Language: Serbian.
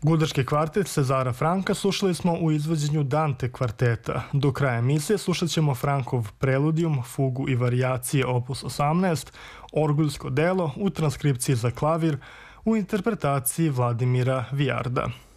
Gudački kvartet Cezara Franka slušali smo u izvođenju Dante kvarteta. Do kraja emisije slušat ćemo Frankov preludijum, fugu i varijacije opus 18, orguljsko delo u transkripciji za klavir u interpretaciji Vladimira Vijarda.